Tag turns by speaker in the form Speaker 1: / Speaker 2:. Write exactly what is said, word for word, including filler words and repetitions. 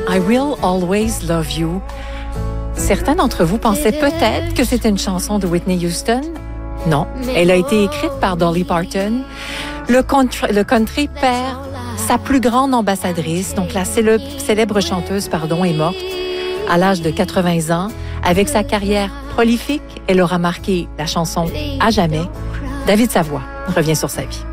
Speaker 1: I Will Always Love You. Certains d'entre vous pensaient peut-être que c'était une chanson de Whitney Houston. Non, elle a été écrite par Dolly Parton. Le country, le country perd sa plus grande ambassadrice, donc la célèbre, célèbre chanteuse, pardon, est morte à l'âge de quatre-vingts ans. Avec sa carrière prolifique, elle aura marqué la chanson à jamais. David Savoie revient sur sa vie.